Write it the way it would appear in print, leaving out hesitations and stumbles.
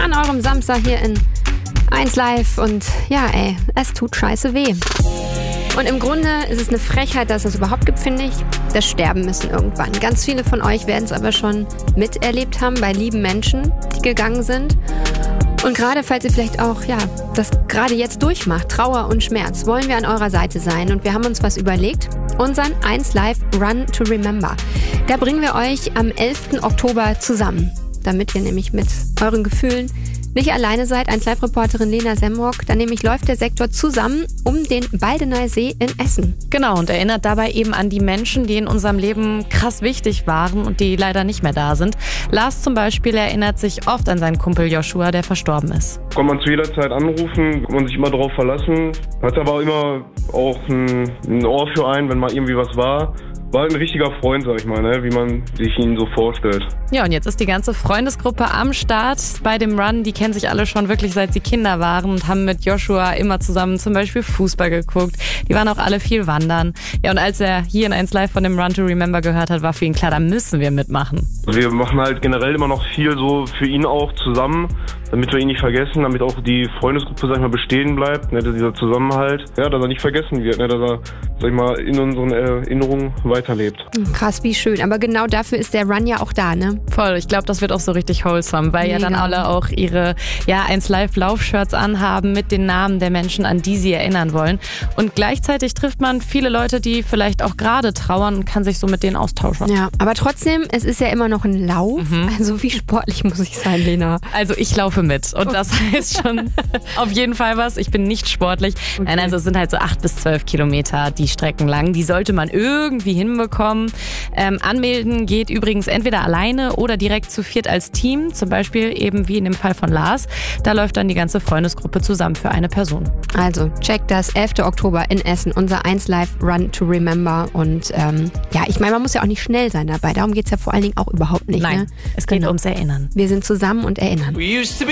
an eurem Samstag hier in 1 Live. Und ja, es tut scheiße weh. Und im Grunde ist es eine Frechheit, dass es überhaupt gibt, finde ich. Das Sterben müssen irgendwann. Ganz viele von euch werden es aber schon miterlebt haben bei lieben Menschen, die gegangen sind. Und gerade falls ihr vielleicht auch, das gerade jetzt durchmacht, Trauer und Schmerz, wollen wir an eurer Seite sein. Und wir haben uns was überlegt. Unseren 1 Live Run to Remember. Da bringen wir euch am 11. Oktober zusammen, damit ihr nämlich mit euren Gefühlen nicht alleine seid. 1 Live-Reporterin Lena Semrock. Dann nämlich läuft der Sektor zusammen um den Baldener See in Essen. Genau, und erinnert dabei eben an die Menschen, die in unserem Leben krass wichtig waren und die leider nicht mehr da sind. Lars zum Beispiel erinnert sich oft an seinen Kumpel Joshua, der verstorben ist. Kann man zu jeder Zeit anrufen, kann man sich immer darauf verlassen. Hat aber immer auch ein Ohr für einen, wenn mal irgendwie was war. War ein richtiger Freund, sag ich mal, ne? Wie man sich ihn so vorstellt. Ja, und jetzt ist die ganze Freundesgruppe am Start bei dem Run. Die kennen sich alle schon wirklich, seit sie Kinder waren und haben mit Joshua immer zusammen zum Beispiel Fußball geguckt. Die waren auch alle viel wandern. Ja, und als er hier in 1 Live von dem Run to Remember gehört hat, war für ihn klar, da müssen wir mitmachen. Wir machen halt generell immer noch viel so für ihn auch zusammen, damit wir ihn nicht vergessen, damit auch die Freundesgruppe, sag ich mal, bestehen bleibt, ne? Dieser Zusammenhalt. Ja, dass er nicht vergessen wird, ne? Dass er, sag ich mal, in unseren Erinnerungen weiterlebt. Krass, wie schön. Aber genau dafür ist der Run ja auch da, ne? Voll. Ich glaube, das wird auch so richtig wholesome, weil ja dann alle auch ihre 1 Live Laufshirts anhaben mit den Namen der Menschen, an die sie erinnern wollen. Und gleichzeitig trifft man viele Leute, die vielleicht auch gerade trauern und kann sich so mit denen austauschen. Ja, aber trotzdem, es ist ja immer noch ein Lauf. Also wie sportlich muss ich sein, Lena? Also ich laufe mit und das heißt schon auf jeden Fall was. Ich bin nicht sportlich. Okay. Nein, also es sind halt so 8 bis 12 Kilometer die Strecken lang. Die sollte man irgendwie hinbekommen. Anmelden geht übrigens entweder alleine oder direkt zu 4 als Team. Zum Beispiel eben wie in dem Fall von Lars. Da läuft dann die ganze Freundesgruppe zusammen für eine Person. Also checkt das, 11. Oktober in Essen, unser 1 Live Run to Remember. Und ich meine, man muss ja auch nicht schnell sein dabei. Darum geht es ja vor allen Dingen auch überhaupt nicht. Nein, ne? Es geht ums Erinnern. Wir sind zusammen und erinnern.